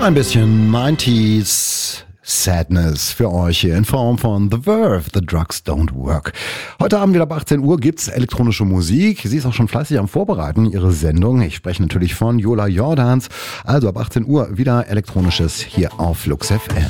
Ein bisschen 90s Sadness für euch hier in Form von The Verve, The Drugs Don't Work. Heute Abend wieder ab 18 Uhr gibt's elektronische Musik. Sie ist auch schon fleißig am Vorbereiten, ihre Sendung. Ich spreche natürlich von Jola Jordans. Also ab 18 Uhr wieder Elektronisches hier auf Flux FM.